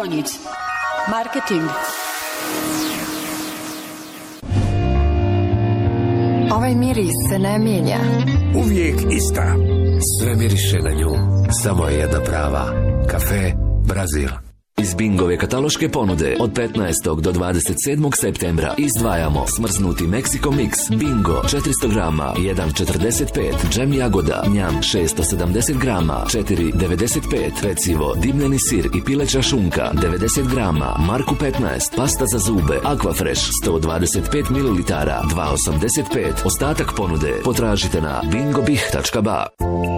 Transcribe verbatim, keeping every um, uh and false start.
Konić. Marketing. Ovaj miris se ne mijenja. Uvijek ista. Sve miriše na nju. Samo je jedna prava. Kafe Brazil. Iz Bingove kataloške ponude od petnaestog do dvadeset sedmog septembra izdvajamo smrznuti Mexico Mix Bingo četiristo grama jedan četrdeset pet, džem jagoda njam šesto sedamdeset grama četiri devedeset pet, pecivo dimljeni sir i pileća šunka devedeset grama, Marku petnaest, pasta za zube Aquafresh sto dvadeset pet mililitara dva osamdeset pet. Ostatak ponude potražite na bingobih tačka ba.